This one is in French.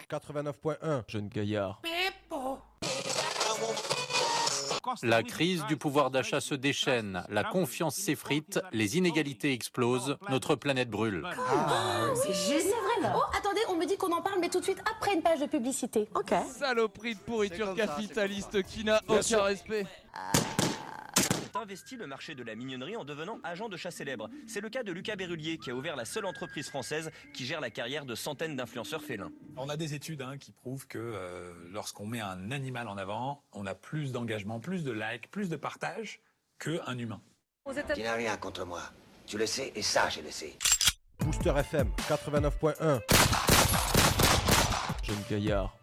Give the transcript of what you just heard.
89.1. Jeune gaillard. La crise du pouvoir d'achat se déchaîne, la confiance s'effrite, les inégalités explosent, notre planète brûle. C'est vraiment. Oh, attendez, on me dit qu'on en parle, mais tout de suite après une page de publicité. Ok. Saloperie de pourriture capitaliste qui n'a aucun respect. Investi le marché de la mignonnerie en devenant agent de chat célèbre. C'est le cas de Lucas Berrulier qui a ouvert la seule entreprise française qui gère la carrière de centaines d'influenceurs félins. On a des études qui prouvent que lorsqu'on met un animal en avant, on a plus d'engagement, plus de likes, plus de partage qu'un humain. Tu n'as rien contre moi. Tu le sais et ça je le sais. Booster FM 89.1. Jeune gaillard.